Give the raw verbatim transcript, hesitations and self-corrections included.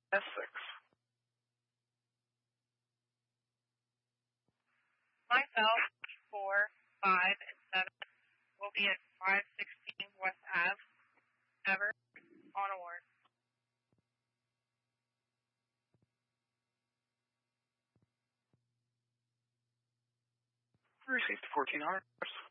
Essex. Myself, four, five, and seven will be at five sixteen West Ave, Ever, on award. Received fourteen hours.